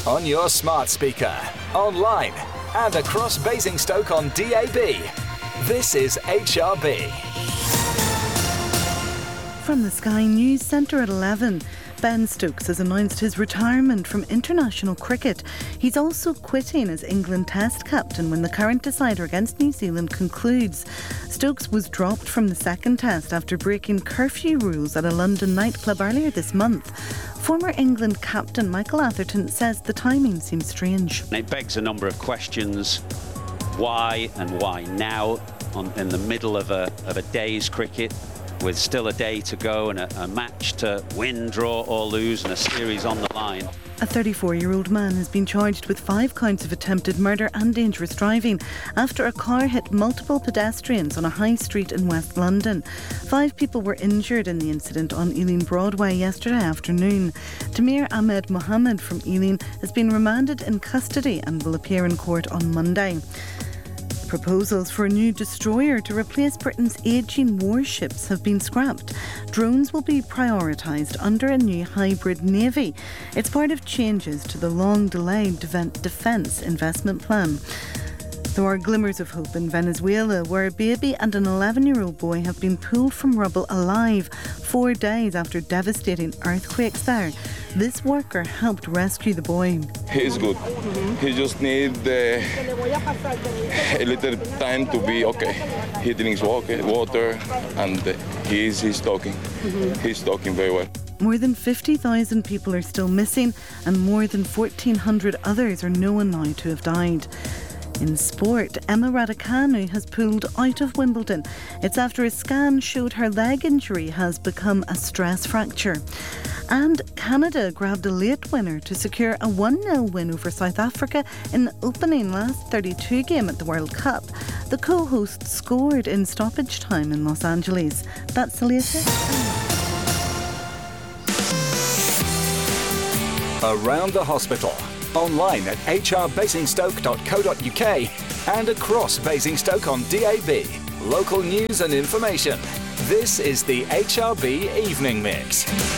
on your smart speaker, online and across Basingstoke on DAB. This is HRB. From the Sky News Centre at 11, Ben Stokes has announced his retirement from international cricket. He's also quitting as England Test captain when the current decider against New Zealand concludes. Stokes was dropped from the second test after breaking curfew rules at a London nightclub earlier this month. Former England captain Michael Atherton says the timing seems strange. It begs a number of questions. Why and why now, in the middle of a day's cricket, with still a day to go and a match to win, draw or lose and a series on the line. A 34-year-old man has been charged with 5 counts of attempted murder and dangerous driving after a car hit multiple pedestrians on a high street in West London. 5 people were injured in the incident on Ealing Broadway yesterday afternoon. Tamir Ahmed Mohammed from Ealing has been remanded in custody and will appear in court on Monday. Proposals for a new destroyer to replace Britain's ageing warships have been scrapped. Drones will be prioritised under a new hybrid navy. It's part of changes to the long-delayed defence investment plan. There are glimmers of hope in Venezuela, where a baby and an 11-year-old boy have been pulled from rubble alive 4 days after devastating earthquakes there. This worker helped rescue the boy. He's good. He just needs a little time to be okay. He drinks water and he's talking. He's talking very well. More than 50,000 people are still missing and more than 1,400 others are known now to have died. In sport, Emma Raducanu has pulled out of Wimbledon. It's after a scan showed her leg injury has become a stress fracture. And Canada grabbed a late winner to secure a 1-0 win over South Africa in the opening last 32 game at the World Cup. The co-hosts scored in stoppage time in Los Angeles. That's the latest. Around the hospital, online at hrbasingstoke.co.uk and across Basingstoke on DAB. Local news and information. This is the HRB Evening Mix.